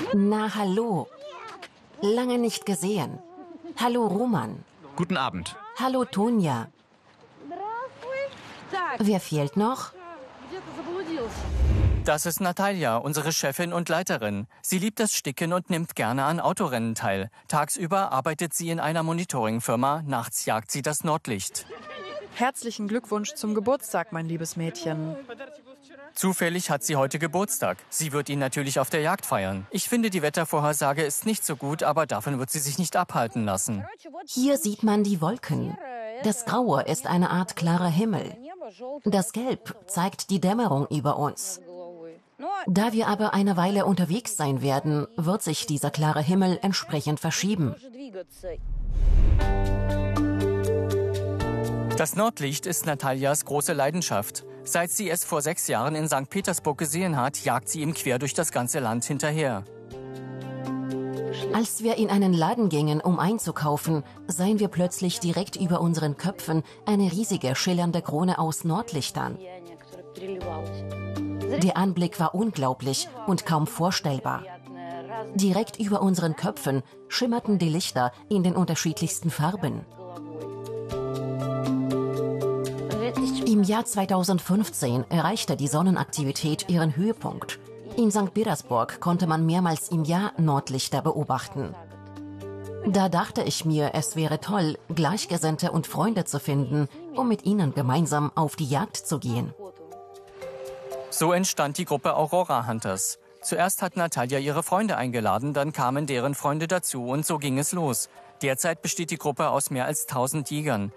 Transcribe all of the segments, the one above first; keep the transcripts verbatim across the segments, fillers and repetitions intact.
Na, hallo. Lange nicht gesehen. Hallo, Roman. Guten Abend. Hallo, Tonja. Wer fehlt noch? Das ist Natalia, unsere Chefin und Leiterin. Sie liebt das Sticken und nimmt gerne an Autorennen teil. Tagsüber arbeitet sie in einer Monitoringfirma, nachts jagt sie das Nordlicht. Herzlichen Glückwunsch zum Geburtstag, mein liebes Mädchen. Zufällig hat sie heute Geburtstag. Sie wird ihn natürlich auf der Jagd feiern. Ich finde, die Wettervorhersage ist nicht so gut, aber davon wird sie sich nicht abhalten lassen. Hier sieht man die Wolken. Das Graue ist eine Art klarer Himmel. Das Gelb zeigt die Dämmerung über uns. Da wir aber eine Weile unterwegs sein werden, wird sich dieser klare Himmel entsprechend verschieben. Das Nordlicht ist Natalias große Leidenschaft. Seit sie es vor sechs Jahren in Sankt Petersburg gesehen hat, jagt sie ihm quer durch das ganze Land hinterher. Als wir in einen Laden gingen, um einzukaufen, sahen wir plötzlich direkt über unseren Köpfen eine riesige, schillernde Krone aus Nordlichtern. Der Anblick war unglaublich und kaum vorstellbar. Direkt über unseren Köpfen schimmerten die Lichter in den unterschiedlichsten Farben. Im Jahr zweitausendfünfzehn erreichte die Sonnenaktivität ihren Höhepunkt. In Sankt Petersburg konnte man mehrmals im Jahr Nordlichter beobachten. Da dachte ich mir, es wäre toll, Gleichgesinnte und Freunde zu finden, um mit ihnen gemeinsam auf die Jagd zu gehen. So entstand die Gruppe Aurora Hunters. Zuerst hat Natalia ihre Freunde eingeladen, dann kamen deren Freunde dazu und so ging es los. Derzeit besteht die Gruppe aus mehr als tausend Jägern.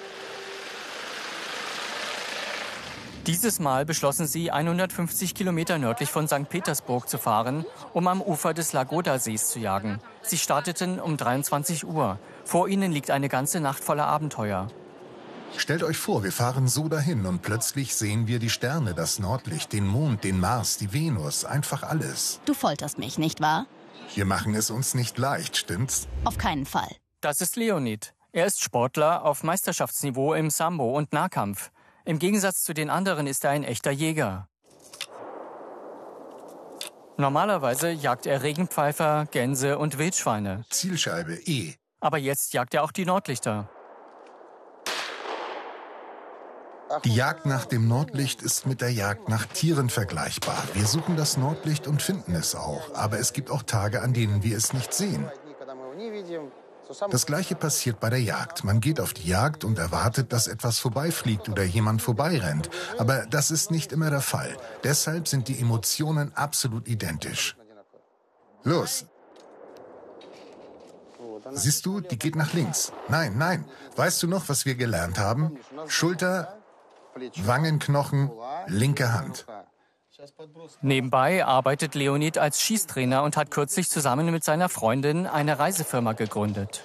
Dieses Mal beschlossen sie, hundertfünfzig Kilometer nördlich von Sankt Petersburg zu fahren, um am Ufer des Lagoda-Sees zu jagen. Sie starteten um dreiundzwanzig Uhr. Vor ihnen liegt eine ganze Nacht voller Abenteuer. Stellt euch vor, wir fahren so dahin und plötzlich sehen wir die Sterne, das Nordlicht, den Mond, den Mars, die Venus, einfach alles. Du folterst mich, nicht wahr? Wir machen es uns nicht leicht, stimmt's? Auf keinen Fall. Das ist Leonid. Er ist Sportler auf Meisterschaftsniveau im Sambo und Nahkampf. Im Gegensatz zu den anderen ist er ein echter Jäger. Normalerweise jagt er Regenpfeifer, Gänse und Wildschweine. Zielscheibe E. Aber jetzt jagt er auch die Nordlichter. Die Jagd nach dem Nordlicht ist mit der Jagd nach Tieren vergleichbar. Wir suchen das Nordlicht und finden es auch. Aber es gibt auch Tage, an denen wir es nicht sehen. Das Gleiche passiert bei der Jagd. Man geht auf die Jagd und erwartet, dass etwas vorbeifliegt oder jemand vorbeirennt. Aber das ist nicht immer der Fall. Deshalb sind die Emotionen absolut identisch. Los! Siehst du, die geht nach links. Nein, nein. Weißt du noch, was wir gelernt haben? Schulter, Wangenknochen, linke Hand. Nebenbei arbeitet Leonid als Schießtrainer und hat kürzlich zusammen mit seiner Freundin eine Reisefirma gegründet.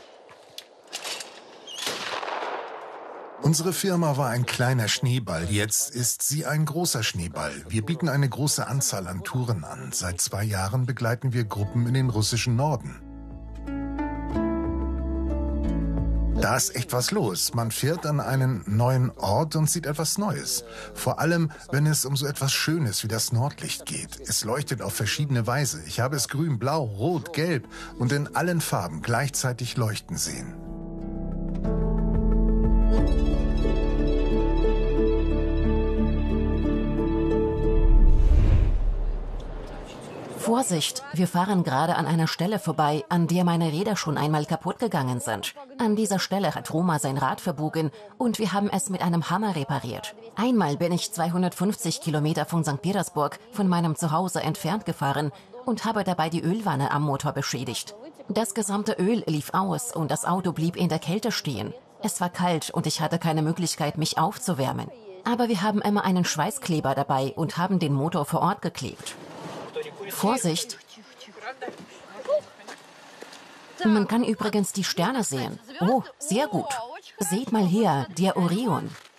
Unsere Firma war ein kleiner Schneeball, jetzt ist sie ein großer Schneeball. Wir bieten eine große Anzahl an Touren an. Seit zwei Jahren begleiten wir Gruppen in den russischen Norden. Da ist echt was los. Man fährt an einen neuen Ort und sieht etwas Neues. Vor allem, wenn es um so etwas Schönes wie das Nordlicht geht. Es leuchtet auf verschiedene Weise. Ich habe es grün, blau, rot, gelb und in allen Farben gleichzeitig leuchten sehen. Vorsicht, wir fahren gerade an einer Stelle vorbei, an der meine Räder schon einmal kaputt gegangen sind. An dieser Stelle hat Roma sein Rad verbogen und wir haben es mit einem Hammer repariert. Einmal bin ich zweihundertfünfzig Kilometer von Sankt Petersburg von meinem Zuhause entfernt gefahren und habe dabei die Ölwanne am Motor beschädigt. Das gesamte Öl lief aus und das Auto blieb in der Kälte stehen. Es war kalt und ich hatte keine Möglichkeit, mich aufzuwärmen. Aber wir haben immer einen Schweißkleber dabei und haben den Motor vor Ort geklebt. Vorsicht! Man kann übrigens die Sterne sehen. Oh, sehr gut. Seht mal her, der Orion.